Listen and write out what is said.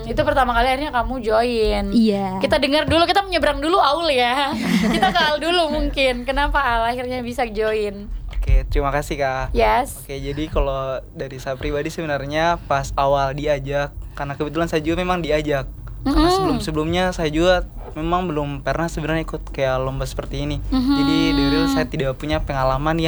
Itu pertama kali akhirnya kamu join. Iya. Kita dengar dulu, kita menyeberang dulu Aul ya. Kita ke Al dulu mungkin. Kenapa Al akhirnya bisa join? Oke, terima kasih Kak. Yes. Oke, jadi kalau dari saya pribadi sebenarnya pas awal diajak, karena kebetulan saya juga memang diajak. Karena sebelumnya saya juga memang belum pernah sebenarnya ikut kayak lomba seperti ini. Jadi dari real saya tidak punya pengalaman